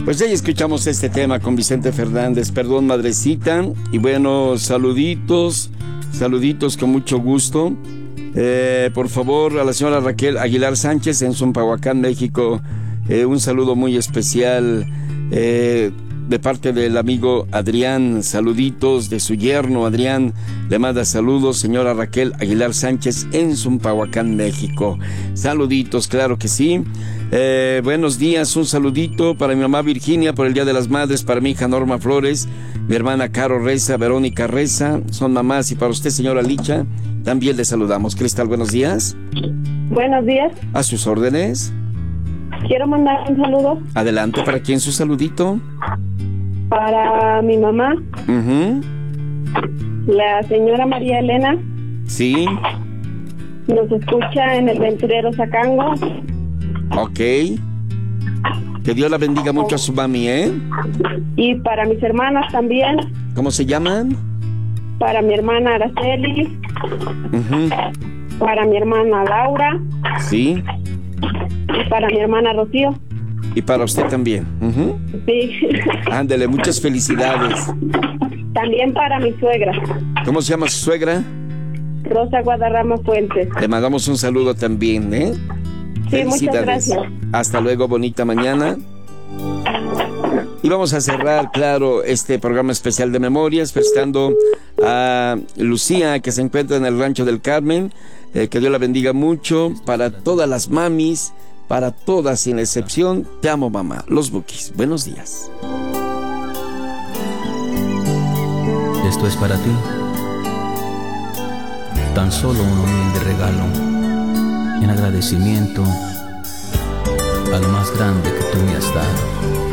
Pues ya escuchamos este tema con Vicente Fernández, perdón madrecita, y bueno, saluditos con mucho gusto. Por favor, a la señora Raquel Aguilar Sánchez en Zumpahuacán, México, un saludo muy especial de parte del amigo Adrián, saluditos de su yerno Adrián, le manda saludos señora Raquel Aguilar Sánchez en Zumpahuacán, México. Saluditos, claro que sí. Buenos días, un saludito para mi mamá Virginia por el Día de las Madres, para mi hija Norma Flores, mi hermana Caro Reza, Verónica Reza, son mamás, y para usted señora Licha, también le saludamos. Cristal, buenos días. Buenos días. A sus órdenes. Quiero mandar un saludo. Adelante, ¿para quién su saludito? Para mi mamá. La señora María Elena. Sí. Nos escucha en el Venturero Zacango. Ok. Que Dios la bendiga mucho a su mami, ¿eh? Y para mis hermanas también. ¿Cómo se llaman? Para mi hermana Araceli. Para mi hermana Laura. Sí. Y para mi hermana Rocío. Y para usted también. Sí. Ándele, muchas felicidades. También para mi suegra. ¿Cómo se llama su suegra? Rosa Guadarrama Fuentes. Le mandamos un saludo también, ¿eh? Sí, muchas gracias. Hasta luego, bonita mañana. Y vamos a cerrar, claro, este programa especial de memorias, prestando a Lucía, que se encuentra en el Rancho del Carmen. Que Dios la bendiga mucho. Para todas las mamis, para todas sin excepción, te amo mamá. Los Bukis, buenos días. Esto es para ti, tan solo un humilde regalo, en agradecimiento a lo más grande que tú me has dado.